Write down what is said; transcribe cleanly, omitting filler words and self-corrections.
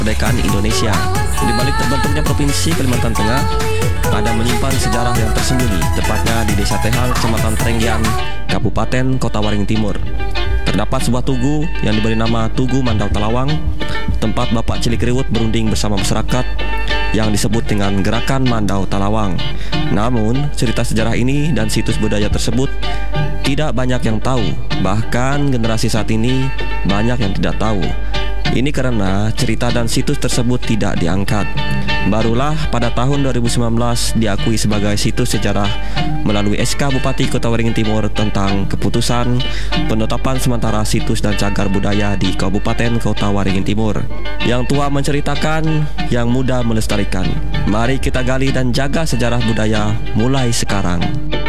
kemerdekaan Indonesia. Di balik terbentuknya Provinsi Kalimantan Tengah, ada menyimpan sejarah yang tersembunyi, tepatnya di Desa Tehang, Kecamatan Trenggian, Kabupaten Kota Waringin Timur. Terdapat sebuah tugu yang diberi nama Tugu Mandau Talawang, tempat Bapak Cilikriwut berunding bersama masyarakat yang disebut dengan Gerakan Mandau Talawang. Namun, cerita sejarah ini dan situs budaya tersebut tidak banyak yang tahu, bahkan generasi saat ini banyak yang tidak tahu. Ini karena cerita dan situs tersebut tidak diangkat. Barulah pada tahun 2019 diakui sebagai situs sejarah melalui SK Bupati Kota Waringin Timur tentang keputusan penetapan sementara situs dan cagar budaya di Kabupaten Kota Waringin Timur. Yang tua menceritakan, yang muda melestarikan. Mari kita gali dan jaga sejarah budaya mulai sekarang.